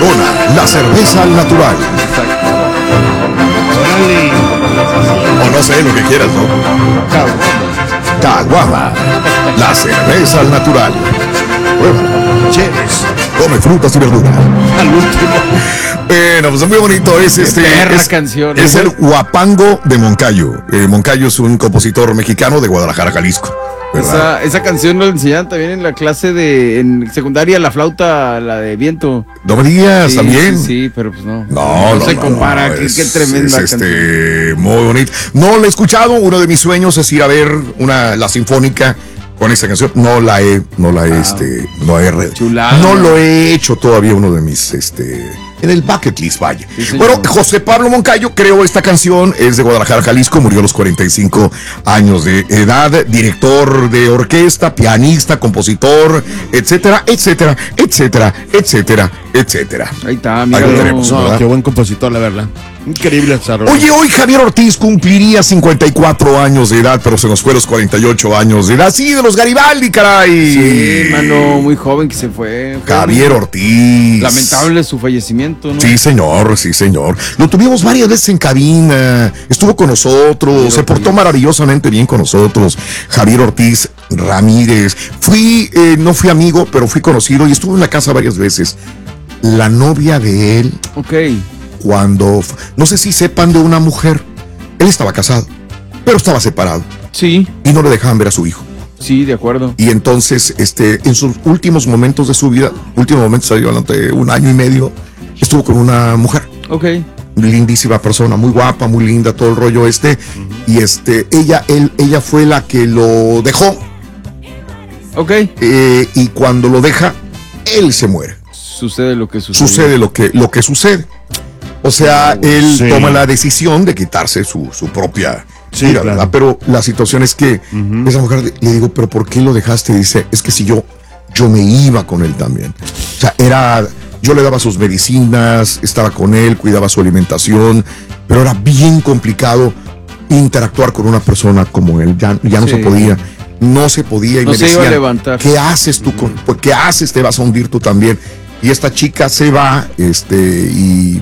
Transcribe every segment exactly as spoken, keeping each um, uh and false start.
Corona, la cerveza al natural. O no sé, lo que quieras, ¿no? Caguama, la cerveza al natural. Pruébala. Cheers. Come frutas y verduras. Al último. Bueno, pues muy bonito es este. Perra Es, canción. es el Huapango de Moncayo. Eh, Moncayo es un compositor mexicano de Guadalajara, Jalisco. Esa, esa canción nos enseñaban también en la clase de en secundaria, la flauta, la de viento. No me digas, Sí, también. Sí, sí, pero pues no. No, no, no se no, compara. no, qué, es, qué tremenda es, canción. este, muy bonito. No la he escuchado. Uno de mis sueños es ir a ver una la sinfónica con esta canción. No la he, no la he, Wow. este, no he re- Chulada. no lo he hecho todavía. Uno de mis, este, en el bucket list, vaya. Sí, señor. Bueno, José Pablo Moncayo creó esta canción, es de Guadalajara, Jalisco, murió a los cuarenta y cinco años de edad, director de orquesta, pianista, compositor, etcétera, etcétera, etcétera, etcétera, etcétera. Ahí está, Ahí mira. lo tenemos. No, ¿verdad? qué buen compositor, la verdad. Increíble esa rola. Oye, hoy Javier Ortiz cumpliría cincuenta y cuatro años de edad, pero se nos fue a los cuarenta y ocho años de edad. Sí, de los Garibaldi, caray. Sí, hermano, muy joven que se fue. fue Javier Ortiz. Lamentable su fallecimiento, ¿no? Sí, señor, sí, señor. Lo tuvimos varias veces en cabina, estuvo con nosotros, Javier se portó Ortiz. maravillosamente bien con nosotros. Javier Ortiz Ramírez. Fui, eh, no fui amigo, pero fui conocido y estuve en la casa varias veces. La novia de él, Ok. cuando, no sé si sepan de una mujer, él estaba casado, pero estaba separado Sí, y no le dejaban ver a su hijo. sí, de acuerdo. Y entonces, este, en sus últimos momentos de su vida, últimos momentos, durante un año y medio, estuvo con una mujer. Ok. Lindísima persona, muy guapa, muy linda, todo el rollo este. Y este, ella, él, ella fue la que lo dejó. Ok. eh, y cuando lo deja, él se muere. Sucede lo que sucede. Sucede lo que, lo que sucede. O sea, él Sí. toma la decisión de quitarse su, su propia Sí, vida, claro. ¿verdad? Pero la situación es que esa mujer, le digo, ¿pero por qué lo dejaste? Dice, es que si yo, yo me iba con él también. O sea, era, yo le daba sus medicinas, estaba con él, cuidaba su alimentación, pero era bien complicado interactuar con una persona como él. Ya, ya no Sí. se podía. No se podía y No me se iba a decían, levantar. ¿qué haces tú? Con, pues, ¿qué haces? Te vas a hundir tú también. Y esta chica se va, este, y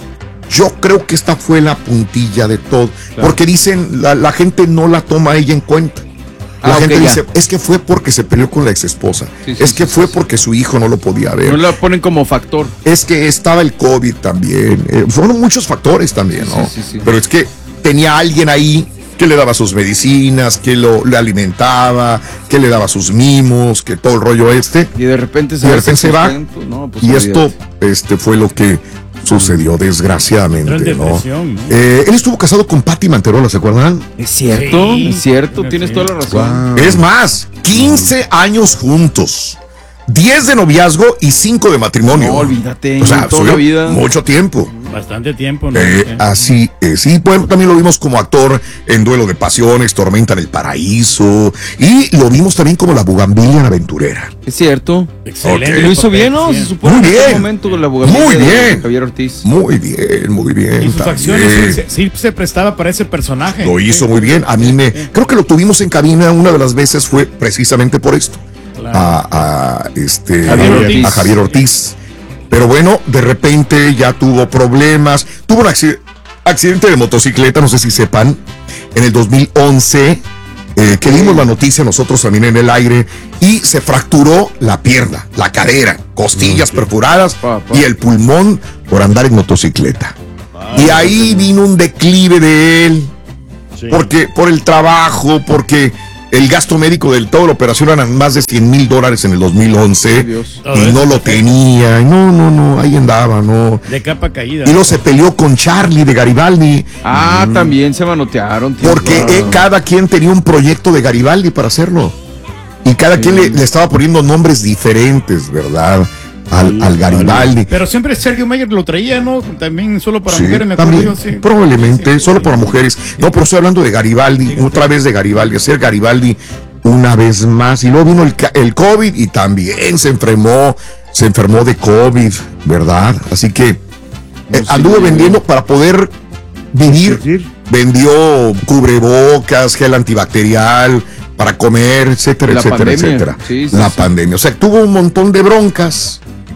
yo creo que esta fue la puntilla de todo. Claro. Porque dicen, la, la gente no la toma a ella en cuenta. La Ah, gente ok, ya. dice, es que fue porque se peleó con la ex esposa. Sí, sí, es sí, que sí, fue sí. porque su hijo no lo podía ver. No la ponen como factor. Es que estaba el COVID también. Eh, fueron muchos factores también, ¿no? Sí, sí, sí. Pero es que tenía alguien ahí que le daba sus medicinas, que lo le alimentaba, que le daba sus mimos, que todo el rollo este. Y de repente se, Y de va repente ese se va. sustento, no, pues Y esto olvídate. este, fue lo que sucedió, desgraciadamente, Entró en ¿no? depresión, ¿no? Eh, él estuvo casado con Patti Manterola, ¿se acuerdan? Es cierto, Sí. es cierto, Sí. tienes toda la razón. Wow. Es más, quince años juntos, diez de noviazgo y cinco de matrimonio. No, olvídate, O sea, toda la fue vida. mucho tiempo. Bastante tiempo, ¿no? Eh, Eh, así es. Y bueno, también lo vimos como actor en Duelo de Pasiones, Tormenta en el Paraíso. Y lo vimos también como la Bugambilia Aventurera. Es cierto. Excelente. Ok. Lo hizo papel, bien, ¿no? sí. Se supone Muy que en ese bien. momento la bugambilia Muy de bien. Javier Ortiz. Muy bien, muy bien. Y sus también. acciones sí, sí se prestaba para ese personaje. Lo hizo muy bien. A mí me. Creo que lo tuvimos en cabina una de las veces fue precisamente por esto. Claro. A, a, este, Javier Ortiz. a Javier Ortiz. Pero bueno, de repente ya tuvo problemas. Tuvo un acci- accidente de motocicleta, no sé si sepan, en el dos mil once. Eh, que dimos la noticia nosotros también en el aire. Y se fracturó la pierna, la cadera, costillas perforadas Pa, pa. y el pulmón por andar en motocicleta. Y ahí vino un declive de él. Sí. Porque por el trabajo, porque el gasto médico de toda la operación eran más de cien mil dólares en el dos mil once. Dios. Y no lo tenía. Y no, no, no, ahí andaba, no. De capa caída. Y luego se peleó con Charlie de Garibaldi. Ah, también se manotearon. tío. Porque Wow. eh, cada quien tenía un proyecto de Garibaldi para hacerlo. Y cada quien le, le estaba poniendo nombres diferentes, ¿verdad? Al, al Garibaldi. Pero siempre Sergio Mayer lo traía, ¿no? También solo para Sí, mujeres, me acuerdo también, yo, sí. probablemente, Sí, solo sí. para mujeres. No, pero estoy hablando de Garibaldi, Sí, otra sí. vez de Garibaldi, hacer Garibaldi una vez más. Y luego vino el, ca- el COVID y también se enfermó, se enfermó de COVID, ¿verdad? Así que eh, No, sí, anduvo sí, vendiendo para poder vivir. Decir, Vendió cubrebocas, gel antibacterial para comer, etcétera, La etcétera, pandemia. etcétera. Sí, sí, la sí. pandemia. O sea, tuvo un montón de broncas.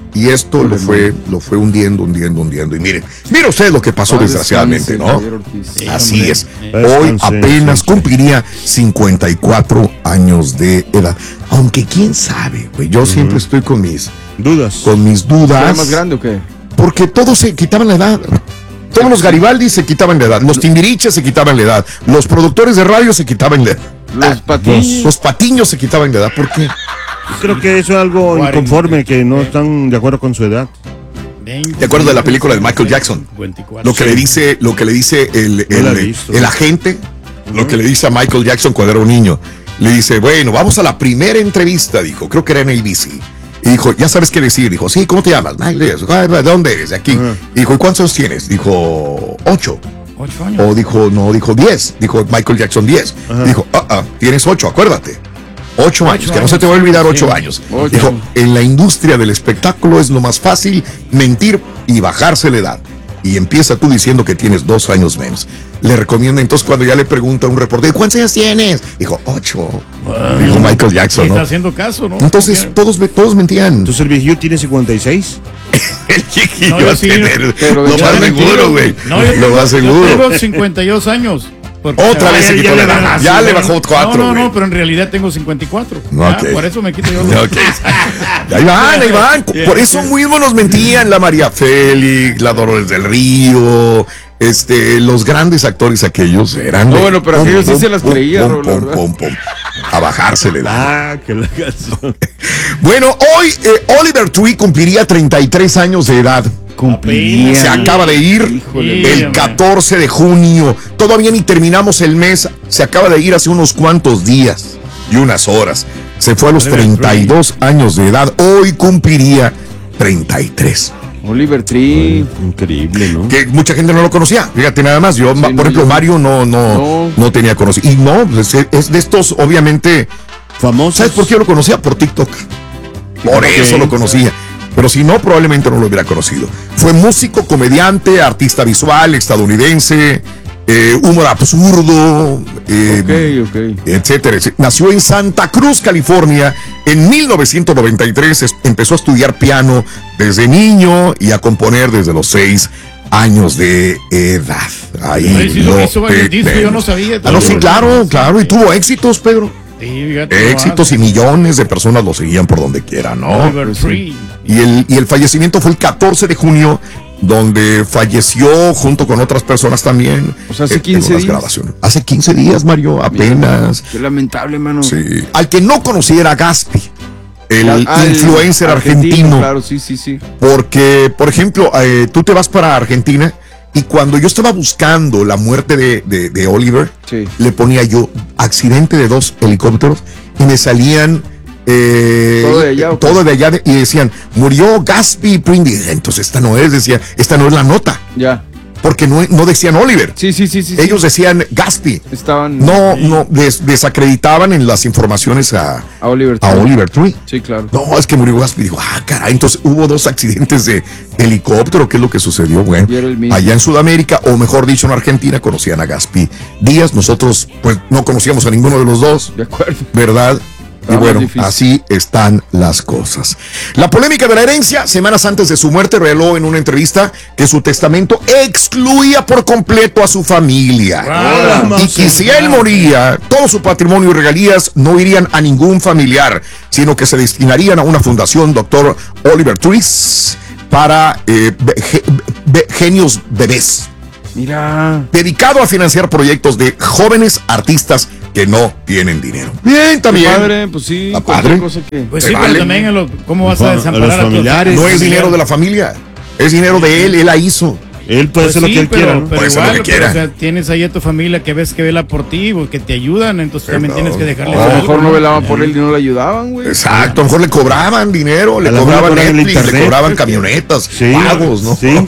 Y esto lo fue, lo fue hundiendo, hundiendo, hundiendo. Y miren, mire usted lo que pasó Paz desgraciadamente, descanse, ¿no? Javier Ortiz. Sí, Así hombre. es. Eh, Hoy descanse, apenas descanse. cumpliría cincuenta y cuatro años de edad. Aunque quién sabe, güey. Yo siempre estoy con mis, Dudas. con mis ¿Era dudas. más grande o qué? Porque todos se quitaban la edad. Todos los Garibaldi se quitaban la edad. Los Timbiriches se quitaban la edad. Los productores de radio se quitaban la edad. Los patines. Los Patiños se quitaban la edad. ¿Por qué? Creo que eso es algo cuarenta. inconforme, que no están de acuerdo con su edad. ¿Te acuerdas de la película de Michael Jackson? veinticuatro. Lo que le dice, lo que le dice el, No la he el, visto. el agente, lo que le dice a Michael Jackson cuando era un niño. Le dice, bueno, vamos a la primera entrevista, dijo, creo que era en A B C. Y dijo, ¿ya sabes qué decir? Dijo, sí, ¿cómo te llamas? ¿De dónde eres? De aquí. Ajá. Dijo, ¿y cuántos años tienes? Dijo, ocho. Ocho años. O dijo, no, dijo diez. Dijo Michael Jackson diez. Ajá. Dijo, ah, ah, tienes ocho, acuérdate. Ocho años, Ocho que no se te va a años, olvidar sí. ocho años. Ocho. Dijo, en la industria del espectáculo es lo más fácil mentir y bajarse la edad. Y empieza tú diciendo que tienes dos años menos. Le recomienda entonces cuando ya le pregunta a un reportero, ¿cuántos años tienes? Dijo, ocho. Dijo Michael Jackson, Está ¿no? haciendo caso, ¿no? Entonces todos, todos mentían. Entonces el viejillo tiene cincuenta y seis. El chiquillo No, yo va a sí, tener pero lo ya más me seguro, quiero, güey. No, yo Lo tengo- más Yo seguro. tengo cincuenta y dos años. Porque- Otra Ah, vez se ya- quitó ya la le edad. bajó, Ya sí, le ¿no? bajó cuatro, No, no, güey. no, pero en realidad tengo cincuenta y cuatro. Ok. Ya, por eso me quito yo. Ok. Ahí van, ahí van. Por eso mismo nos mentían la María Félix, la Dolores del Río, este, los grandes actores aquellos eran. No, de bueno, pero pum, aquellos sí pum, se las pum, creía, pum, Raúl, la pum, verdad. pum, pum, a bajársele la. Ah, que la canción. Bueno, hoy eh, Oliver Tree cumpliría treinta y tres años de edad. Cumpliría. Se acaba de ir Híjole. el catorce de junio. Todavía ni terminamos el mes. Se acaba de ir hace unos cuantos días y unas horas. Se fue a los Oliver treinta y dos años de edad. Hoy cumpliría treinta y tres. Oliver Tree. Increíble, ¿no? Que mucha gente no lo conocía. Fíjate nada más. Yo, Sí, por no, ejemplo, yo- Mario no, no, No. no tenía conocido. Y no, pues, es, es de estos, obviamente. Famosos. ¿Sabes por qué lo conocía? Por TikTok. Por Ok. eso lo conocía. Pero si no, probablemente no lo hubiera conocido. Fue músico, comediante, artista visual, estadounidense, eh, humor absurdo, eh, Ok, ok. etcétera, etcétera. Nació en Santa Cruz, California, en mil novecientos noventa y tres. Es- empezó a estudiar piano desde niño y a componer desde los seis años de edad. Ahí Oye, sí lo lo hizo varios discos, yo no sabía. Ah, no, sí, claro, claro. Y tuvo éxitos, Pedro. Sí, fíjate, Éxitos y millones de personas lo seguían por donde quiera, ¿no? Oliver Tree. Y el, y el fallecimiento fue el catorce de junio, donde falleció junto con otras personas también. O sea, hace eh, en quince unas días. grabaciones. Hace quince días, Mario, apenas. Qué lamentable, mano. Sí. Al que no conociera Gaspi, el Ah, el influencer argentino, Claro, sí, sí, sí. porque, por ejemplo, eh, tú te vas para Argentina y cuando yo estaba buscando la muerte de, de- de Oliver, Sí. le ponía yo accidente de dos helicópteros y me salían eh, ¿Todo de allá o qué? todo de allá de- y decían murió Gaspi Prindi. Entonces esta no es, decía, esta no es la nota, Ya. porque no, no decían Oliver, Sí, sí, sí, sí. sí. ellos decían Gaspi. estaban No, no, des- desacreditaban en las informaciones a, a Oliver a Tree. Oliver Tree. Sí, claro. No, es que murió Gaspi. Digo, ah, caray, entonces hubo dos accidentes de helicóptero. ¿Qué es lo que sucedió? Bueno, Y era el mismo. allá en Sudamérica, o mejor dicho, en Argentina, conocían a Gaspi Díaz. Nosotros, pues, no conocíamos a ninguno de los dos, De acuerdo. ¿verdad? Y Está más bueno, difícil. así están las cosas. La polémica de la herencia, semanas antes de su muerte, reveló en una entrevista que su testamento excluía por completo a su familia. Ahora, Y que si él moría, todo su patrimonio y regalías no irían a ningún familiar, sino que se destinarían a una fundación, doctor Oliver Twist, para eh, be- ge- be- genios bebés, Mira. dedicado a financiar proyectos de jóvenes artistas que no tienen dinero. Bien, Qué también. padre, pues sí. Está cualquier padre. cosa que. Pues Te sí, vale. pero también a lo- ¿cómo vas a A desamparar los a, tu- familiares. No es dinero de la familia, es dinero de él, él la hizo. Él puede Pues hacer sí, lo que él pero, quiera, ¿no? pero Puede ser lo igual, que pero, quiera. o sea, tienes ahí a tu familia que ves que vela por ti, o que te ayudan, entonces también Pero- tienes que dejarles A lo algo, mejor no velaban por él y no le ayudaban, güey. Exacto, a lo mejor le cobraban dinero, le A lo mejor cobraban le cobraban el Netflix, le internet. cobraban camionetas, Sí, pagos, ¿no? sí.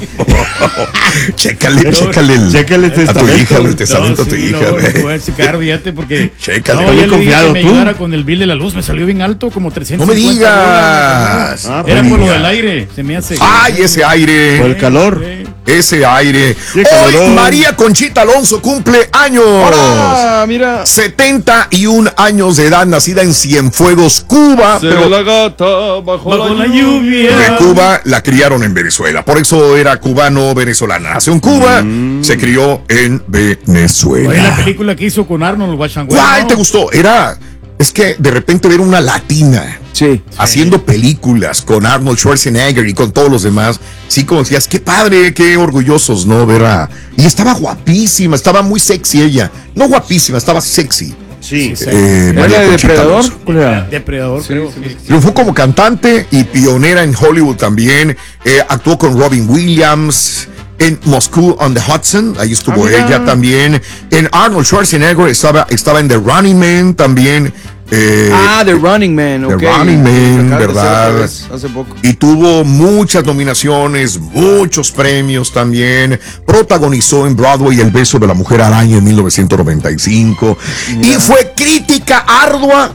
chécale, Pero- chécale el, chécale el a tu testamento. hija, el No, testamento a tu sí, hija, no, güey. no puedes checar, fíjate, porque Chécale. no, Estoy ya le dije confiado, que me tú. ayudara con el bill de la luz, me salió bien alto, como trescientos No me cincuenta digas. dólares. Ah, Era no me por lo digas. del aire, se me hace. Ay, ese aire. Por el calor. Sí. ese aire. Qué Hoy cabrón. María Conchita Alonso cumple años. ¡Hola! Mira. setenta y un años de edad, nacida en Cienfuegos, Cuba. Se Pero ve la gata bajo, Bajo la, la lluvia. lluvia. de Cuba la criaron en Venezuela. Por eso era cubano-venezolana. Nació en Cuba, Mm. se crió en Venezuela. Oye, la película que hizo con Arnold Schwarzenegger. ¿Cuál ¿no? te gustó? Era, es que de repente ver una latina Sí. haciendo películas con Arnold Schwarzenegger y con todos los demás, sí, como decías, qué padre, qué orgullosos, ¿no? Ver a... Y estaba guapísima, estaba muy sexy ella. No guapísima, estaba sexy. Sí. Sí, Eh, ¿Era María de Conchita Depredador? Alonso. ¿Cuál era? Depredador, creo. sí, sí. Triunfó como cantante y pionera en Hollywood también. Eh, actuó con Robin Williams en Moscow on the Hudson. Ahí estuvo Ah, mira. ella también. En Arnold Schwarzenegger estaba, estaba en The Running Man también. Eh, Ah, The Running Man, The ok. Running Man, Acabas de hacer ¿verdad? otra vez, hace poco. Y tuvo muchas nominaciones, muchos premios también. Protagonizó en Broadway El beso de la mujer araña en mil novecientos noventa y cinco. Y fue crítica ardua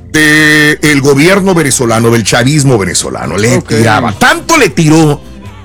del gobierno venezolano, del chavismo venezolano. Le Ok. tiraba. Tanto le tiró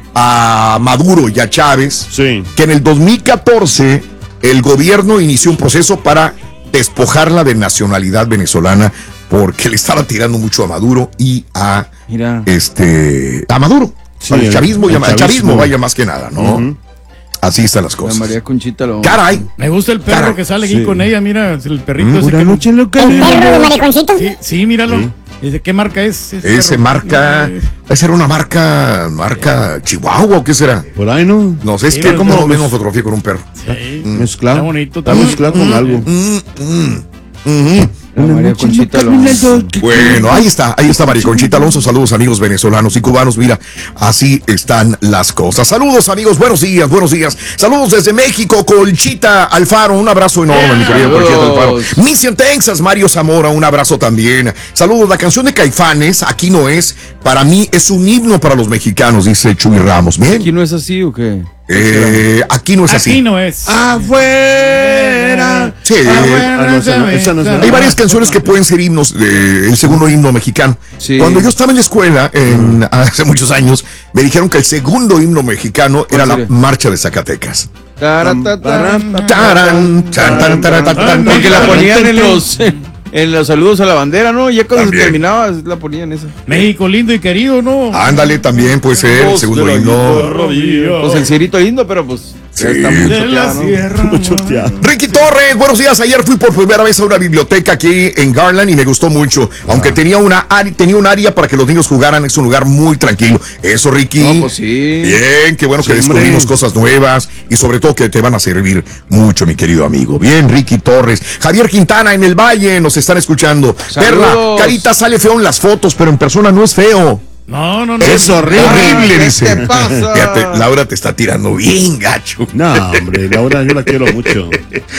a Maduro y a Chávez Sí. que en el dos mil catorce el gobierno inició un proceso para despojarla de nacionalidad venezolana porque le estaba tirando mucho a Maduro y a Mira. este a Maduro, Sí, al el- chavismo, el al chavismo, chavismo. vaya más que nada, ¿no? Ujú. Así están las La cosas. María Conchita lo. Caray, Me gusta el perro Caray. que sale aquí Sí. con ella, mira, el perrito Mm, ese Una que- noche loca. ¿El perro de Mariconcito? Sí, sí, míralo. ¿De qué marca es? ese perro? marca, Eh, esa era una marca, marca Chihuahua, ¿o qué será? Por ahí, ¿no? No sé, es Sí, que pero como como- ven una fotografía con un perro. Sí. Mezclado. Está bonito, Está está mezclado con algo. Mm, mm, mm. La María Conchita lo. Bueno, ahí está, ahí está María Conchita Alonso. Saludos amigos venezolanos y cubanos. Mira, así están las cosas. Saludos amigos, buenos días, buenos días. Saludos desde México, Colchita Alfaro. Un abrazo enorme, mi querido Colchita Alfaro. Mission Texas, Mario Zamora, un abrazo también. Saludos, la canción de Caifanes, Aquí no es, para mí es un himno para los mexicanos, dice Chuy Ramos. Bien, ¿Aquí no es así o qué? eh, aquí no es así. Aquí no es. Afuera. Sí. Ah, no, esa no- esa no es- Hay varias canciones que pueden ser himnos, eh, el segundo himno mexicano. Sí. Cuando yo estaba en la escuela, en, hace muchos años, me dijeron que el segundo himno mexicano era la sería? marcha de Zacatecas. Taratata. Tarán, chan, tan, taran, tan, tan, Porque la tan, ponían tan, en los en los saludos a la bandera, ¿no? Ya cuando También. se terminaba la ponían esa. México lindo y querido, ¿no? Ándale, también puede ser el Voz segundo de la himno. Pues el cierito lindo, pero pues ya Sí. está muy De la choteado, ¿no? sierra. Choteado. Ricky Torres, buenos días. Ayer fui por primera vez a una biblioteca aquí en Garland y me gustó mucho. Aunque tenía una área, tenía un área para que los niños jugaran, es un lugar muy tranquilo. Eso, Ricky. No, pues sí. Bien, qué bueno que Sí, descubrimos hombre. cosas nuevas y sobre todo que te van a servir mucho, mi querido amigo. Bien, Ricky Torres. Javier Quintana en el Valle, nos están escuchando. Saludos. Perla, Carita sale feo en las fotos, pero en persona no es feo. No, no, no. Es horrible, Ah, ¿qué dice. te pasa? Fíjate, Laura te está tirando bien gacho. No, hombre, Laura, yo la quiero mucho.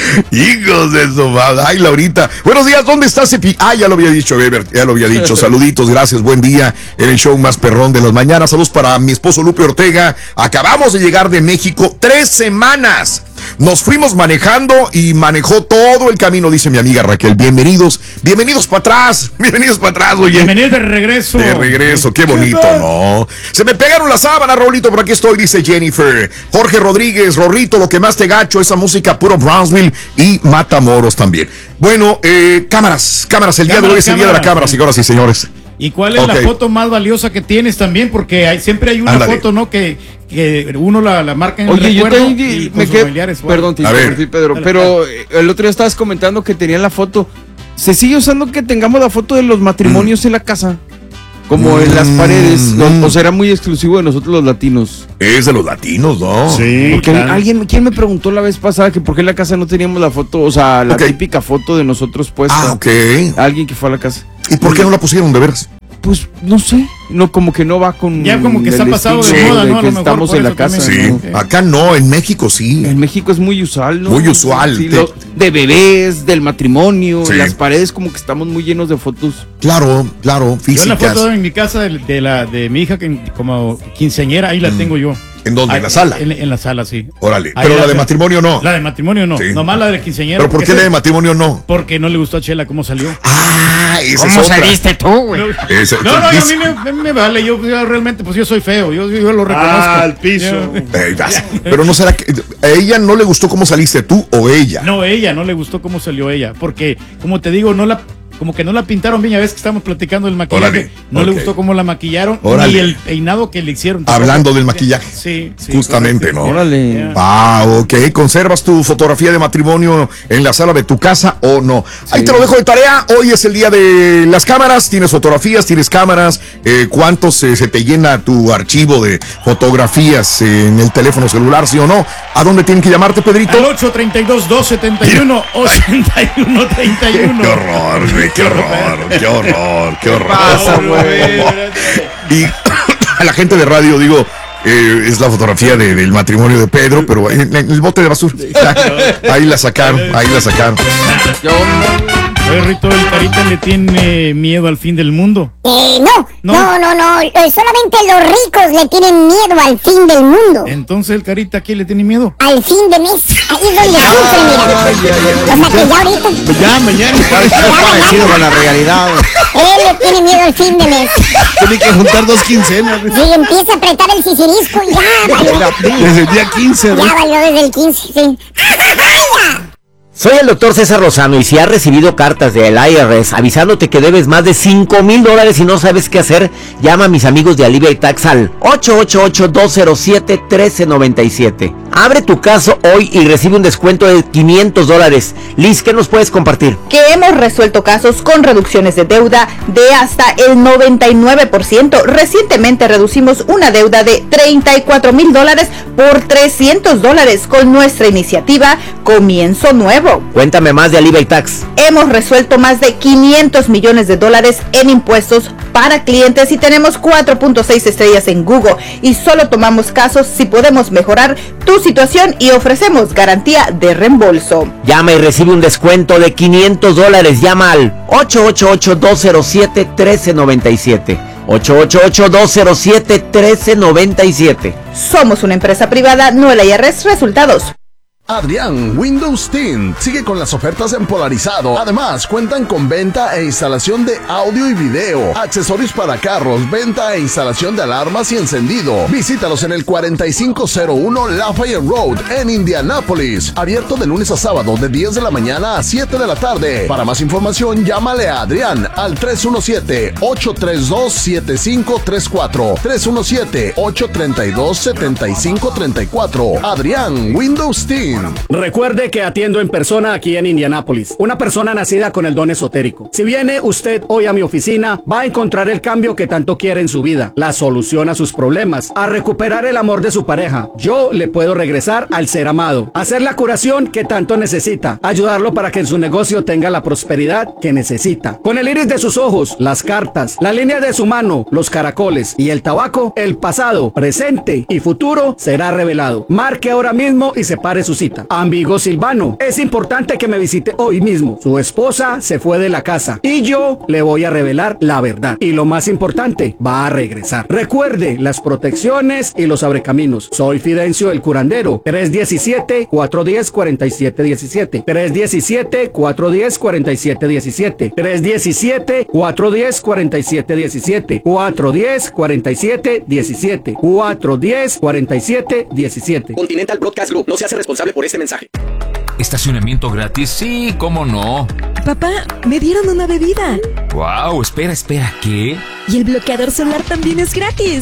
Hijos de su madre. Ay, Laurita. Buenos días, ¿dónde está Cepi? Ah, ya lo había dicho, Weber, ya lo había dicho. Saluditos, gracias, buen día en el show más perrón de las mañanas. Saludos para mi esposo Lupe Ortega. Acabamos de llegar de México, tres semanas. Nos fuimos manejando y manejó todo el camino, dice mi amiga Raquel. Bienvenidos, bienvenidos para atrás, bienvenidos para atrás, oye. Bienvenido de regreso. De regreso, qué bonito, ¿no? Se me pegaron las sábanas, Raulito, por aquí estoy, dice Jennifer. Jorge Rodríguez, Rorrito, lo que más te gacho, esa música puro Brownsville y Matamoros también. Bueno, eh, cámaras, cámaras, el día de Cámaras, hoy es el día de la cámara, cámaras. señoras y señores. ¿Y cuál es Ok. la foto más valiosa que tienes también? Porque hay, siempre hay una Ándale. foto, ¿no? Que, que uno la, la marca en el Oye, yo recuerdo también y con me sus quedé. familiares. bueno. Perdón, te A ver. interrumpí, Pedro. Dale, Pero eh, el otro día estabas comentando que tenían la foto. ¿Se sigue usando que tengamos la foto de los matrimonios en la casa? Como en las Mm. paredes. ¿No? O será muy exclusivo de nosotros los latinos. Es de los latinos, ¿no? Sí, Porque claro. alguien, ¿quién me preguntó la vez pasada que por qué en la casa no teníamos la foto, o sea, la Ok. típica foto de nosotros puesta? Ah, ok. Alguien que fue a la casa. ¿Y por qué no la pusieron de veras? Pues no sé, no como que no va con Ya como que el está pasado de estilo moda, ¿no? A que lo mejor estamos por en la eso casa. también. Sí, ¿no? acá no, en México sí. En México es muy usual, ¿no? Muy usual. Sí, Te- lo- de bebés, del matrimonio, Sí. las paredes como que estamos muy llenos de fotos. Claro, claro, Yo la físicas. foto en mi casa de, de la de mi hija que, como quinceañera, ahí la tengo yo. ¿En dónde? ¿En la sala? En, en la sala, sí. Órale. Ahí Pero la de hace- matrimonio no. La de matrimonio no. Sí. Nomás la de quinceañera. ¿Pero por qué la de matrimonio no? Porque no le gustó a Chela cómo salió. Ah, esa ¿Cómo es otra. saliste tú, güey? Esa- No, no, y a dice- mí me, a mí me vale. Yo, yo realmente, pues yo soy feo. Yo, yo lo reconozco. Ah, al piso. Yo- Eh, vas. Pero no será que a ella no le gustó cómo saliste tú o ella. No, ella, no le gustó cómo salió ella. Porque, como te digo, no la. Como que no la pintaron bien, ya ves que estamos platicando del maquillaje. Órale, no ok. le gustó cómo la maquillaron Órale. ni el peinado que le hicieron. Hablando del maquillaje. Sí, sí. Justamente, correcto. ¿no? Órale. Ah, ok. ¿Conservas tu fotografía de matrimonio en la sala de tu casa o no? Ahí te lo dejo de tarea. Hoy es el día de las cámaras. ¿Tienes fotografías? ¿Tienes cámaras? Eh, ¿Cuántos eh, se te llena tu archivo de fotografías eh, en el teléfono celular, sí o no? ¿A dónde tienen que llamarte, Pedrito? Al ocho treinta y dos, dos setenta y uno, ochenta y uno treinta y uno. Qué horror, güey, qué horror, qué horror, qué horror. pasa, güey? Y a la gente de radio, digo, eh, es la fotografía de- del matrimonio de Pedro, pero en, en el bote de basura. Ahí la sacaron, ahí la sacaron. Yo no. Oye, Rito, el Carita le tiene miedo al fin del mundo. Eh, no, No. no, no, no, eh, solamente los ricos le tienen miedo al fin del mundo. Entonces, el Carita, ¿a quién le tiene miedo? Al fin de mes, ahí es donde sufren, mira. Ay, ay, ay. O sea que ya ahorita, Ya, mañana. Es parecido con la realidad. él le tiene miedo al fin de mes. Tiene que juntar dos quincenas. Si empieza a apretar el sisirisco, ya valió. Desde el día quince. Ya valió desde el quince, sí. Soy el doctor César Lozano y si has recibido cartas del I R S avisándote que debes más de cinco mil dólares y no sabes qué hacer, llama a mis amigos de Alivia y Tax al ocho ocho ocho, dos cero siete, uno tres nueve siete. Abre tu caso hoy y recibe un descuento de quinientos dólares. Liz, ¿qué nos puedes compartir? Que hemos resuelto casos con reducciones de deuda de hasta el noventa y nueve por ciento. Recientemente reducimos una deuda de treinta y cuatro mil dólares por trescientos dólares con nuestra iniciativa Comienzo Nuevo. Cuéntame más de Alivia y Tax. Hemos resuelto más de quinientos millones de dólares en impuestos para clientes y tenemos cuatro punto seis estrellas en Google y solo tomamos casos si podemos mejorar tu situación y ofrecemos garantía de reembolso. Llama y recibe un descuento de quinientos dólares. Llama al ocho ocho ocho, dos cero siete, uno tres nueve siete. ocho ocho ocho, dos cero siete, uno tres nueve siete. Somos una empresa privada, no el I R S. Resultados. Adrián, Windows Team sigue con las ofertas en Polarizado. Además, cuentan con venta e instalación de audio y video, accesorios para carros, venta e instalación de alarmas y encendido. Visítalos en el cuarenta y cinco cero uno Lafayette Road en Indianápolis. Abierto de lunes a sábado de diez de la mañana a siete de la tarde. Para más información, llámale a Adrián al tres uno siete, ocho tres dos, siete cinco tres cuatro. tres uno siete, ocho tres dos, siete cinco tres cuatro. Adrián, Windows Team. Recuerde que atiendo en persona aquí en Indianápolis. Una persona nacida con el don esotérico. Si viene usted hoy a mi oficina, va a encontrar el cambio que tanto quiere en su vida, la solución a sus problemas, a recuperar el amor de su pareja. Yo le puedo regresar al ser amado, hacer la curación que tanto necesita, ayudarlo para que en su negocio tenga la prosperidad que necesita. Con el iris de sus ojos, las cartas, la línea de su mano, los caracoles y el tabaco, el pasado, presente y futuro será revelado. Marque ahora mismo y separe su cita. Amigo Silvano, es importante que me visite hoy mismo. Su esposa se fue de la casa y yo le voy a revelar la verdad. Y lo más importante, va a regresar. Recuerde las protecciones y los abrecaminos. Soy Fidencio el curandero. tres uno siete, cuatro uno cero, cuatro siete uno siete. tres uno siete, cuatro uno cero, cuatro siete uno siete. tres uno siete, cuatro uno cero, cuatro siete uno siete. cuatro uno cero, cuatro siete uno siete. cuatro uno cero, cuatro siete uno siete. Continental Broadcast Group no se hace responsable por este mensaje. ¿Estacionamiento gratis? Sí, ¿cómo no? Papá, me dieron una bebida. Wow, espera, espera, ¿qué? Y el bloqueador solar también es gratis.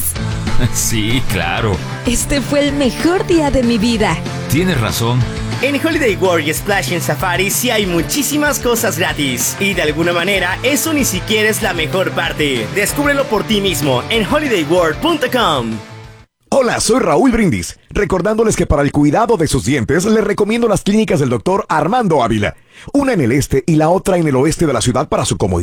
Sí, claro. Este fue el mejor día de mi vida. Tienes razón. En Holiday World y Splash en Safari sí hay muchísimas cosas gratis. Y de alguna manera, eso ni siquiera es la mejor parte. Descúbrelo por ti mismo en holiday world punto com. Hola, soy Raúl Brindis, recordándoles que para el cuidado de sus dientes les recomiendo las clínicas del doctor Armando Ávila, una en el este y la otra en el oeste de la ciudad para su comodidad.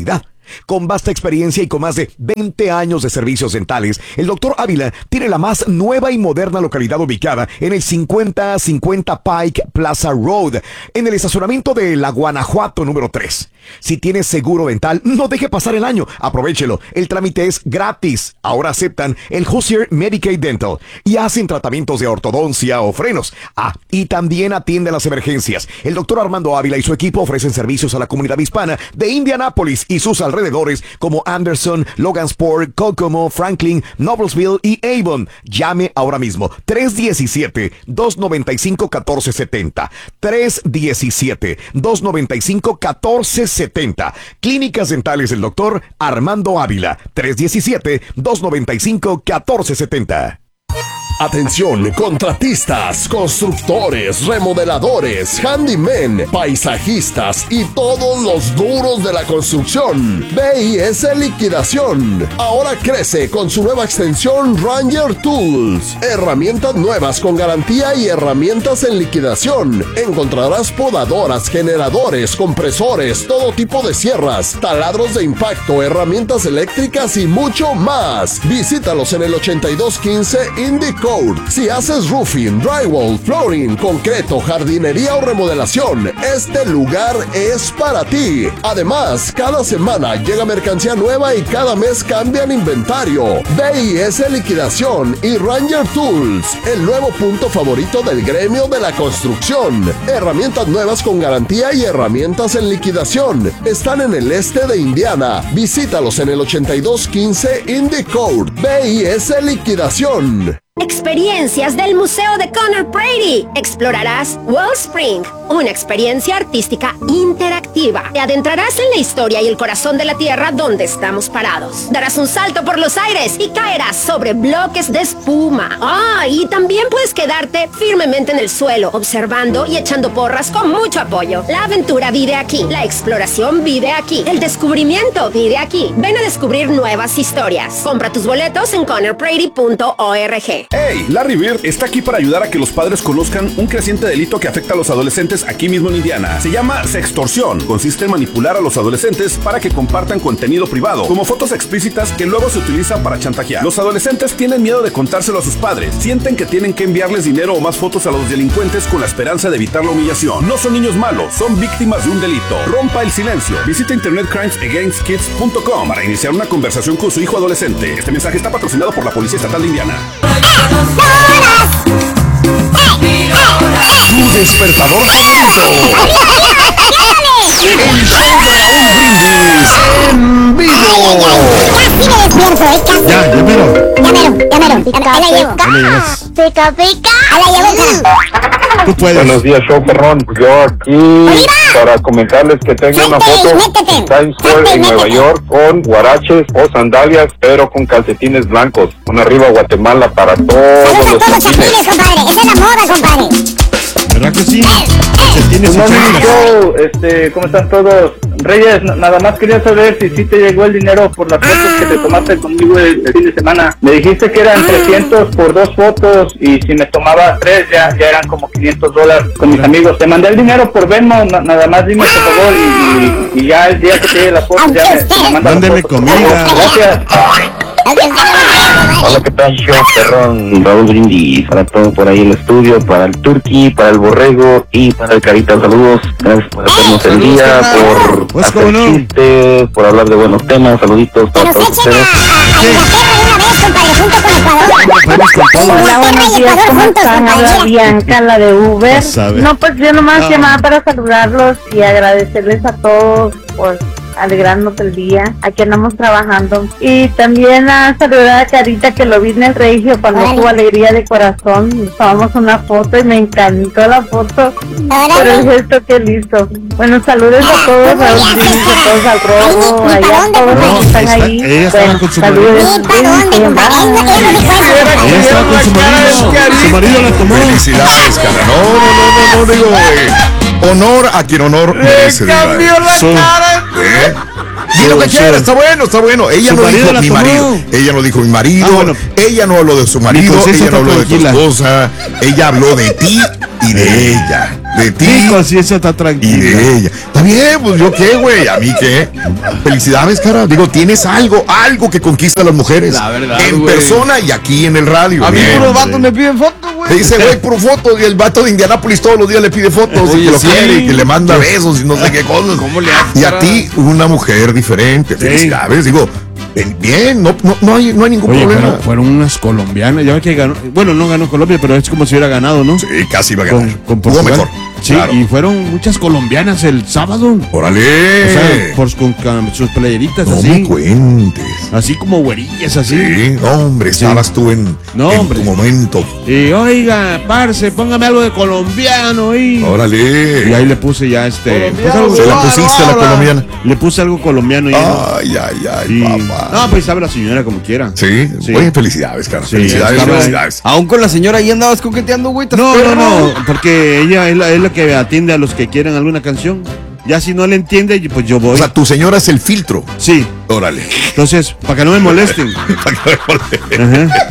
Con vasta experiencia y con más de veinte años de servicios dentales, el doctor Ávila tiene la más nueva y moderna localidad ubicada en el cincuenta cincuenta Pike Plaza Road, en el estacionamiento de la Guanajuato número tres. Si tienes seguro dental, no deje pasar el año. Aprovéchelo. El trámite es gratis. Ahora aceptan el Hoosier Medicaid Dental y hacen tratamientos de ortodoncia o frenos. Ah, y también atiende las emergencias. El doctor Armando Ávila y su equipo ofrecen servicios a la comunidad hispana de Indianápolis y sus alrededores como Anderson, Logansport, Kokomo, Franklin, Noblesville y Avon. Llame ahora mismo. tres uno siete, dos nueve cinco, uno cuatro siete cero. tres uno siete, dos nueve cinco, uno cuatro siete cero. Clínicas Dentales del doctor Armando Ávila. tres uno siete, dos nueve cinco, uno cuatro siete cero. Atención, contratistas, constructores, remodeladores, handymen, paisajistas y todos los duros de la construcción. B I S Liquidación. Ahora crece con su nueva extensión Ranger Tools. Herramientas nuevas con garantía y herramientas en liquidación. Encontrarás podadoras, generadores, compresores, todo tipo de sierras, taladros de impacto, herramientas eléctricas y mucho más. Visítalos en el ochenta y dos quince Indy Code. Si haces roofing, drywall, flooring, concreto, jardinería o remodelación, este lugar es para ti. Además, cada semana llega mercancía nueva y cada mes cambian inventario. B I S Liquidación y Ranger Tools, el nuevo punto favorito del gremio de la construcción. Herramientas nuevas con garantía y herramientas en liquidación. Están en el este de Indiana. Visítalos en el ochenta y dos quince Indy Code. B I S Liquidación. Experiencias del Museo de Conor Brady. Explorarás Wellspring, una experiencia artística interactiva. Te adentrarás en la historia y el corazón de la tierra donde estamos parados. Darás un salto por los aires y caerás sobre bloques de espuma. Ah, y también puedes quedarte firmemente en el suelo, observando y echando porras con mucho apoyo. La aventura vive aquí, la exploración vive aquí, el descubrimiento vive aquí. Ven a descubrir nuevas historias. Compra tus boletos en conor brady punto org. ¡Hey! Larry Bird está aquí para ayudar a que los padres conozcan un creciente delito que afecta a los adolescentes aquí mismo en Indiana. Se llama sextorsión. Consiste en manipular a los adolescentes para que compartan contenido privado, como fotos explícitas que luego se utilizan para chantajear. Los adolescentes tienen miedo de contárselo a sus padres. Sienten que tienen que enviarles dinero o más fotos a los delincuentes con la esperanza de evitar la humillación. No son niños malos, son víctimas de un delito. Rompa el silencio. Visita internet crimes against kids punto com para iniciar una conversación con su hijo adolescente. Este mensaje está patrocinado por la Policía Estatal de Indiana. Tu despertador favorito. El show de Raúl Brindis en vivo. Casi me despierto, ¿eh? Casi. Ya, ya mero. Ya mero, ya mero. Pica, ahí la llevo. Ahí la llevas. Pica, pica. Ahí la llevo, cara. Tú puedes. Buenos días, show perrón. Yo aquí para comentarles que tengo una foto en Times Square en Nueva York con guaraches o sandalias, pero con calcetines blancos. Un arriba Guatemala para todos Saludos los a todos los chapines. chapines, compadre. Esa es la moda, compadre. ¿Verdad que sí? Calcetines y Good morning, chanclas. show. Este, ¿cómo están todos? Reyes, n- nada más quería saber si sí te llegó el dinero por las fotos que te tomaste conmigo el, el fin de semana. Me dijiste que eran trescientos por dos fotos y si me tomaba tres ya, ya eran como quinientos dólares con mis amigos. Te mandé el dinero por Venmo, na- nada más dime por favor y, y, y ya el día que te llegue la foto ya me, me mandas Mándeme la foto. comida. Gracias. Hola, ¿qué tal, show perrón? Raúl Brindis, para todo por ahí el estudio, para el Turqui, para el Borrego y para el Carita. Saludos, gracias por hacernos el día, por Pues, hacer ¿cómo no? chistes, por hablar de buenos temas. Saluditos para todos ustedes. Hola, buenos días, ¿cómo están? Habla Bianca, la de Uber. Sabe. No, pues yo nomás Ah. llamaba para saludarlos y agradecerles a todos por alegrarnos el día. Aquí andamos trabajando. Y también a saludar a Carita, que lo vi en el Regio cuando tuvo alegría de corazón. Tomamos una foto y me encantó la foto por el gesto que él hizo. Bueno, saludos a todos, a los niños, a todos, al Robo, allá a todos los que están ahí. Ella estaba Bueno, con su saludos. Ella estaba con su marido. Su marido la tomó. Felicidades, cara. No, no, no, no, no, digo, eh, honor a quien honor merece. cambió la Su- cara. ¿Eh? Di lo que Su- quiera, está bueno, está bueno. Ella Su no marido dijo la mi tomó. marido. Ella no dijo mi marido. Ah, bueno. Ella no habló de su marido. Mi conciencia Ella no está habló de tu tranquila. esposa. Ella habló de ti y de ella. de ti. Mi conciencia está tranquila. Y de ella. Está bien, pues yo qué, güey. ¿A mí qué? Felicidades, cara. Digo, tienes algo, algo que conquista a las mujeres. La verdad, en güey. persona y aquí en el radio. A mí Bien, puros vatos güey. me piden fotos, güey. Te dice, güey, por fotos. Y el vato de Indianápolis todos los días le pide fotos. Oye, y que lo sí. quiere y que le manda besos y no sé qué cosas. ¿Cómo le haces, Y a cara? ti, una mujer diferente. Felicidades. Digo, bien, bien, no, no, no, hay, no hay ningún Oye, problema. fueron, fueron unas colombianas, ya ves que ganó, bueno, no ganó Colombia, pero es como si hubiera ganado, ¿no? Sí, casi iba a Con, ganar. con Jugó Portugal. mejor. Sí, Claro. y fueron muchas colombianas el sábado. Órale. O sea, por, con, con sus playeritas No así. me cuentes. Así como güerillas, así. Sí, no, hombre, estabas tú en, No, en hombre. tu momento. Y oiga, parce, póngame algo de colombiano y. Órale. Y ahí le puse ya este. pues, algo- Se la pusiste a la colombiana. Le puse algo colombiano y. Ay, ay, ay, y- papá. No, pues sabe la señora como quiera. Sí, Sí. oye, felicidades, cara. Sí, felicidades, estaba- felicidades. Aún con la señora ahí andabas coqueteando, güey. ¿estás No, no, perro? no, porque ella es la, es la que atiende a los que quieren alguna canción. Ya si no le entiende, pues yo voy. O sea, tu señora es el filtro. Sí. Órale. Entonces, para que no me molesten. Ajá.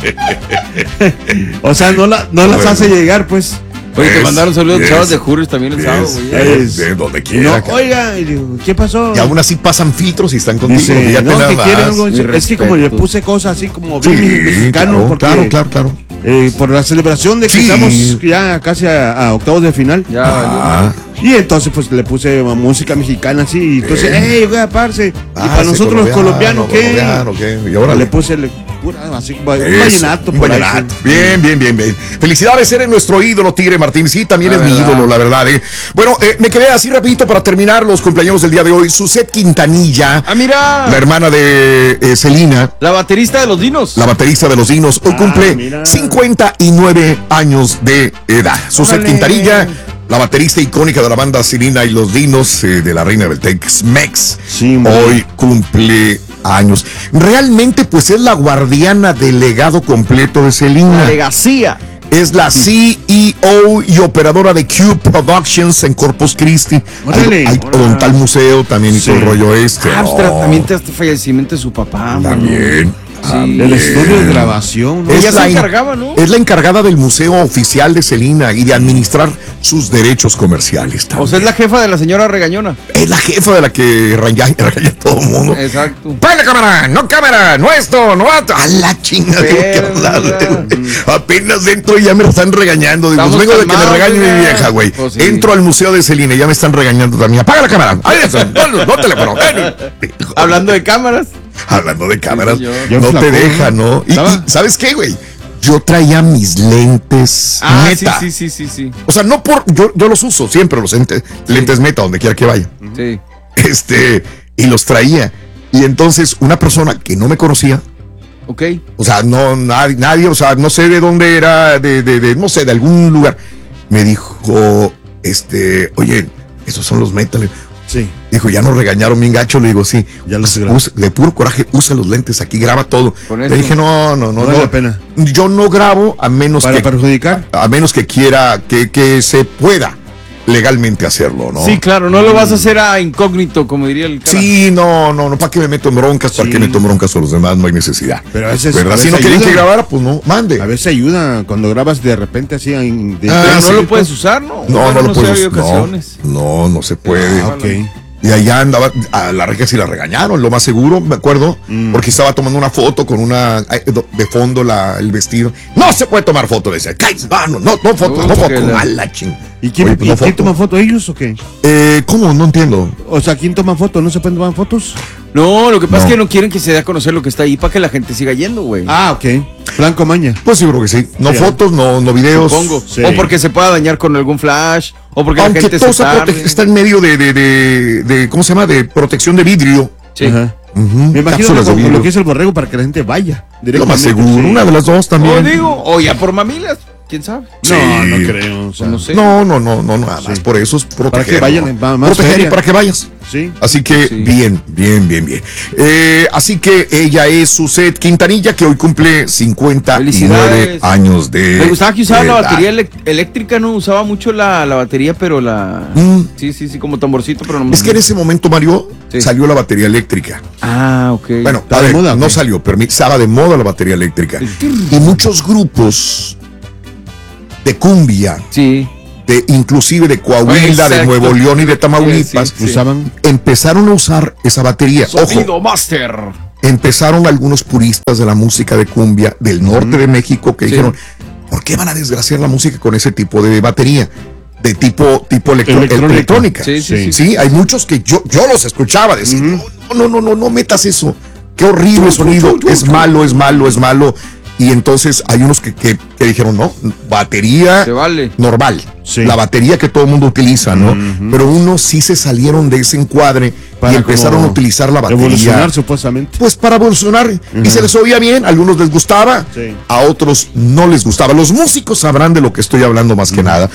O sea, no, la, no las Bueno. hace llegar, pues. Oye, te Es- mandaron saludos de es- chavos de Jures también el sábado, Es- güey. es de donde Y quiera. no, cara. oiga, y digo, ¿qué pasó? Y aún así pasan filtros y están contigo. Dice, fíjate no, nada que quieren más. algo. Mi Es que como le respeto. puse cosas así como Sí, bien mexicano, claro, porque claro, claro, claro. eh, por la celebración de que Sí. estamos ya casi a, a octavos de final. Ya, Ah, Y entonces pues le puse música mexicana así. Y entonces, Bien. hey, oiga, parce. y ah, para ese nosotros los colombianos, ¿qué? colombiano, ¿qué? Y Le órale. puse le, pura, así, un Eso, vallenato un por ahí, vallenato. sí. Bien, bien, bien, bien. Felicidades, eres nuestro ídolo, Tigre Martín. Sí, también La es mi verdad. ídolo, la verdad. ¿eh? Bueno, eh, me quedé así rapidito para terminar los cumpleaños del día de hoy. Suset Quintanilla, Ah, mira. la hermana de eh, Celina, La baterista de los Dinos. la baterista de los Dinos, hoy Ah, cumple mira. cincuenta y nueve años de edad. Suset Órale. Quintanilla, la baterista icónica de la banda Celina y los Dinos, eh, de la reina del Tex-Mex, Sí, muy hoy cumple años. Realmente, pues es la guardiana del legado completo de Celina. La legacía. Es la C E O y operadora de Q Productions en Corpus Christi. Hay, Órale. hay un tal museo también y Sí. todo el rollo este. Ah, pues Oh, tratamiento hasta fallecimiento de su papá, mano. también. Sí. El estudio de grabación, ¿no? Ella Es la se en- encargaba, ¿no? Es la encargada del Museo Oficial de Celina y de administrar sus derechos comerciales. O también. sea, es la jefa de la señora regañona. Es la jefa de la que raya, raya a todo el mundo. Exacto. ¡Para la cámara! ¡No cámara! ¡No esto! ¡No esto! ¡A la chinga! Tengo que Pero, hablarle, mira. güey. Apenas dentro y ya me están regañando. Digo, Estamos pues vengo de que me calmados, regañe mi oiga. vieja, güey. Pues sí. Entro al Museo de Celina y ya me están regañando también. ¡Apaga la cámara! ¡Ay, eso! ¡No, no teléfono! Hablando de cámaras. Hablando de cámaras, Sí, yo. no Yo te flaco, deja, ¿no? Y, ¿Estaba? y, ¿sabes qué, güey? Yo traía mis lentes Ah, meta. sí, sí, sí, sí, sí. O sea, no por. Yo, yo los uso siempre, los lentes, lentes meta, donde quiera que vaya. Sí. Este, y los traía. Y entonces, una persona que no me conocía, Ok. o sea, no, nadie, nadie, o sea, no sé de dónde era, de, de, de, no sé, de algún lugar, me dijo, este, oye, esos son los metal. Sí. Dijo, ya nos regañaron bien gacho. Le digo, sí. Ya los Pues, grabé. usa- de puro coraje, usa los lentes aquí, graba todo. Con Le eso. dije, no, no, no, No vale no. la pena. Yo no grabo a menos Para que perjudicar. a menos que quiera que, que se pueda legalmente hacerlo, ¿no? Sí, claro, no lo vas a hacer a incógnito, como diría el cara. Sí, no, no, no, ¿para qué me meto en broncas? ¿Para Sí. qué meto en broncas a los demás? No hay necesidad. Pero a veces, ¿Verdad? a Si veces no quieren ayuda. que grabara, pues no, mande. A veces ayuda cuando grabas de repente así en, de- Ah, Pero no sí, lo puedes pues. usar, ¿no? No, Bueno, no lo sé, puedes. hay No, ocasiones. no, no se puede. Ah, ok. Y allá andaba, a la regia sí la regañaron, lo más seguro, me acuerdo, Mm. porque estaba tomando una foto con una, eh, de fondo la, el vestido. No se puede tomar foto, le decía, cállate, no, no, no, no foto, Uh, no que foto, la- a la ching. ¿Y quién, Oye, pues, y no quién foto. toma foto? ¿Ellos o qué? Eh, ¿cómo? No entiendo. O sea, ¿quién toma foto? ¿No se pueden tomar fotos? No, lo que pasa No. es que no quieren que se dé a conocer lo que está ahí para que la gente siga yendo, güey. Ah, ok. Blanco Maña. Pues seguro que sí. No Sí, fotos, no, no videos. Supongo. Sí. O porque se pueda dañar con algún flash, o porque Aunque la gente todo se está, tarde. prote- está en medio de, de, de, de, ¿cómo se llama? De protección de vidrio. Sí. Ajá. Ujú, Me imagino cápsulas que de como vidrio. lo que es el borrego para que la gente vaya. Lo más directamente. seguro, Sí. una de las dos O también. digo, o ya por mamilas, quién sabe. No, Sí. no creo. O sea, Pues no sé. No, no, no, no, nada más. Sí. Por eso es proteger. Para que vayan, ¿no? va- más Proteger y feria. para que vayas. Sí. Así que Sí. bien, bien, bien, bien. Eh, así que ella es Suset Quintanilla, que hoy cumple cincuenta y nueve Felicidades. años de Me gustaba que usaba de la edad. batería elec- eléctrica, no usaba mucho la, la batería, pero la. Mm. Sí, sí, sí, como tamborcito, pero no. Es que en ese momento, Mario, Sí. salió la batería eléctrica. Ah, ok. Bueno, ¿Está a de ver, moda o no qué? salió, pero mi- estaba de moda la batería eléctrica. Y muchos grupos de cumbia Sí. de inclusive de Coahuila, Exacto. de Nuevo León y de Tamaulipas, Sí, sí, sí. usaban, empezaron a usar esa batería. Sonido Ojo, Master. empezaron algunos puristas de la música de cumbia del norte de México que Sí. dijeron, ¿por qué van a desgraciar la música con ese tipo de batería? De tipo, tipo electro- Electrónica. electrónica. Sí, sí, sí. Sí, hay muchos que yo, yo los escuchaba decir, no, no, no, no, no metas eso. Qué horrible sonido. Es malo, es malo, es malo. Y entonces hay unos que, que, que dijeron, no, batería Se vale. normal. Sí. La batería que todo el mundo utiliza, ¿no? Ujú. Pero unos sí se salieron de ese encuadre Para y empezaron como a utilizar la batería. Evolucionar supuestamente. Pues para evolucionar. Y se les oía bien, a algunos les gustaba, Sí. a otros no les gustaba. Los músicos sabrán de lo que estoy hablando más que nada.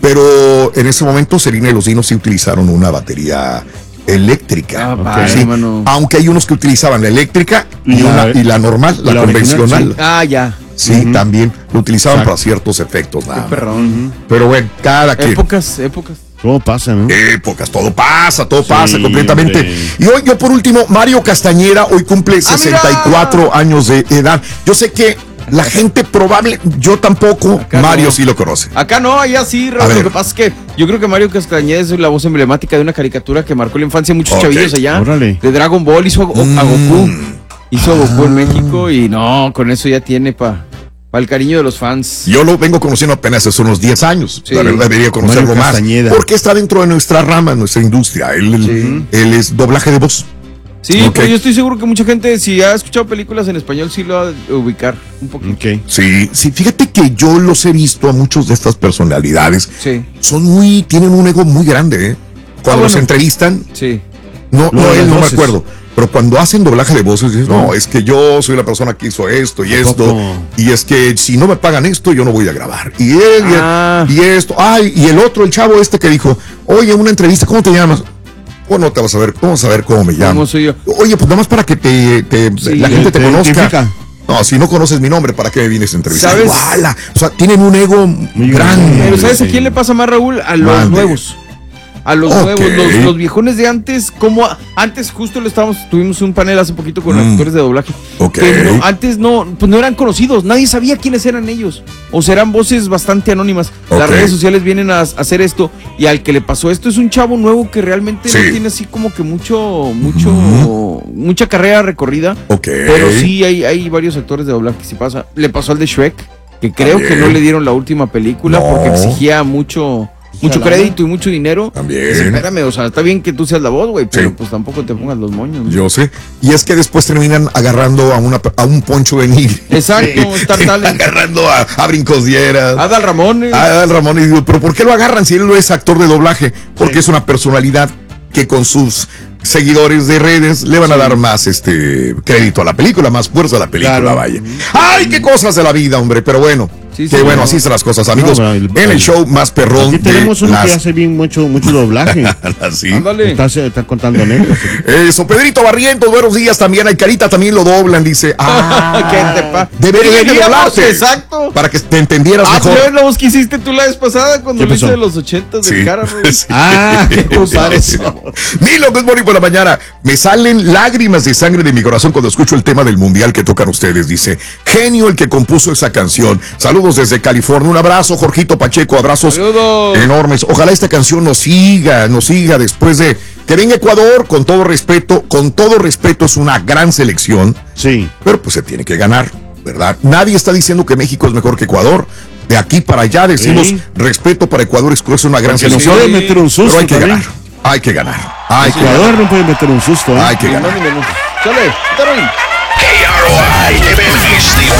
Pero en ese momento Selena y los Dinos sí utilizaron una batería eléctrica. Ah, Ok. vale, Sí. hermano. Aunque hay unos que utilizaban la eléctrica y, Y la- una, y la normal, la, la original, convencional. Ah, ya. Sí, Ujú. también lo utilizaban Exacto. para ciertos efectos. nada Qué más. perrón. Pero bueno, cada quien. Épocas, épocas. ¿Cómo pasa, no? Épocas, todo pasa, todo pasa Sí, completamente. hombre. Y hoy, yo por último, Mario Castañeda, hoy cumple Ah, sesenta y cuatro años de edad. Yo sé que la gente probable, yo tampoco, Acá Mario no. sí lo conoce. Acá no, allá sí, A Raúl. ver. Lo que pasa es que yo creo que Mario Castañeda es la voz emblemática de una caricatura que marcó la infancia de muchos Ok. chavillos allá. Órale. De Dragon Ball, hizo a, Go- a Goku. Mm. Hizo a Goku en México y no, con eso ya tiene para pa el cariño de los fans. Yo lo vengo conociendo apenas hace unos diez años. Sí. La verdad, debería conocerlo Mario más. Castañeda. Porque está dentro de nuestra rama, nuestra industria. Él, él- Sí. él es doblaje de voz. Sí, Ok. pero yo estoy seguro que mucha gente, si ha escuchado películas en español, sí lo va a ubicar un poquito. Ok. Sí, sí, fíjate que yo los he visto a muchos de estas personalidades. Sí, Son muy, tienen un ego muy grande, ¿eh? Cuando Ah, los bueno. entrevistan, sí. no, Lo no, de él las no me voces. acuerdo. Pero cuando hacen doblaje de voces, dices, no, es que yo soy la persona que hizo esto y ¿A esto. poco? Y es que si no me pagan esto, yo no voy a grabar. Y él, y- Ah. y esto. Ay, y el otro, el chavo este que dijo, oye, una entrevista, ¿cómo te llamas? Bueno, te vas a ver, vamos a ver cómo me llamo. ¿Cómo soy yo? Oye, pues nada más para que te, te- Sí. la gente te, Te conozca. identifica. No, si no conoces mi nombre, ¿para qué me vienes a entrevistar? ¿Sabes? ¡Guala! O sea, tienen un ego Muy grande. Pero ¿sabes sí. a quién le pasa más, Raúl? A los Mande. nuevos. A los Ok. nuevos, los, los viejones de antes, como a- antes justo lo estábamos, tuvimos un panel hace poquito con Mm. actores de doblaje. Ok. que no- antes no, pues no eran conocidos, nadie sabía quiénes eran ellos. O serán voces bastante anónimas. Las Ok. redes sociales vienen a, a hacer esto, y al que le pasó esto es un chavo nuevo que realmente Sí. no tiene así como que mucho, mucho, Ujú. mucha carrera recorrida. Ok. Pero sí hay, hay varios actores de doblaje que sí pasa. Le pasó al de Shrek, que creo que También. no le dieron la última película No. porque exigía mucho, mucho Ojalá. crédito y mucho dinero. También. Dice, espérame, o sea, está bien que tú seas la voz, güey, pero Sí. pues tampoco te pongas los moños. ¿no? Yo sé. Y es que después terminan agarrando a, una, a un Poncho de Nigri. Exacto, Star Talent. agarrando a, a Brincos Dieras. Adal Ramones. A Adal Ramón. Y digo, ¿pero por qué lo agarran si él no es actor de doblaje? Porque es una personalidad que con sus seguidores de redes le van a dar más este crédito a la película, más fuerza a la película, Claro. vaya. ¡Ay, qué cosas de la vida, hombre! Pero bueno, Sí, qué sí, bueno, no. así son las cosas, amigos. No, el- en el show más perrón Aquí tenemos de uno las... que hace bien mucho, mucho doblaje. Así. Ándale. Está, está contando anécdotas. Eso, Pedrito Barrientos, buenos días también. Ay, Carita también lo doblan, dice. Ah, ¿Qué te pa- debería de Deberíamos, doblarte. exacto. Para que te entendieras Ah, mejor. ¿sabes la voz que hiciste tú la vez pasada cuando ¿Qué lo hice pasó? de los ochentas de Sí. cara, Raúl? Sí. Ah, qué padre Sí. eso. Milo, good morning por la mañana. Me salen lágrimas de sangre de mi corazón cuando escucho el tema del mundial que tocan ustedes. Dice, genio el que compuso esa canción. Saludos desde California. Un abrazo, Jorgito Pacheco. Abrazos Saludos. enormes. Ojalá esta canción nos siga, nos siga después de que venga Ecuador. Con todo respeto, con todo respeto, es una gran selección. Sí. Pero pues se tiene que ganar, ¿verdad? Nadie está diciendo que México es mejor que Ecuador. De aquí para allá decimos Sí. respeto para Ecuador, es una gran Que nos selección. puede meter un susto Pero hay que también. ganar. Hay que ganar. Hay que Ecuador ganar. no puede meter un susto. ¿eh? Hay que Ni más ganar. ni menos. Chale, Darwin. K R O I M H D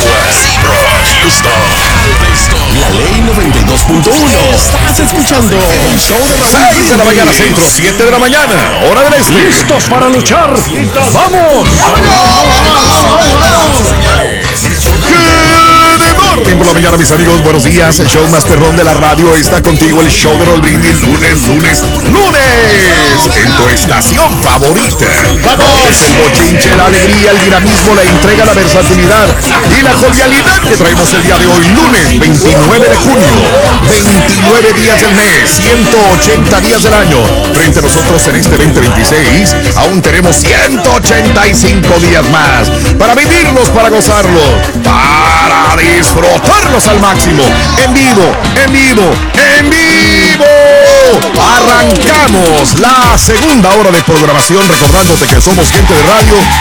Houston. La ley noventa y dos punto uno. Estás escuchando el show de Raúl. seis de la mañana centro, siete de la mañana, hora del este. ¿Listos para luchar? ¡Vamos! Good morning por la mañana, mis amigos, buenos días. El show más perrón de la radio está contigo. El show de Raúl Brindis, lunes, lunes, lunes. En tu estación favorita. Es el bochinche, la alegría, el dinamismo, la entrega, la versatilidad y la jovialidad que traemos el día de hoy, lunes veintinueve de junio. veintinueve días del mes, ciento ochenta días del año. Frente a nosotros en este veinte veintiséis, aún tenemos ciento ochenta y cinco días más para vivirlos, para gozarlos, para disfrutarlos al máximo. En vivo, en vivo, en vivo. Arrancamos la segunda hora de programación, recordándote que somos gente de radio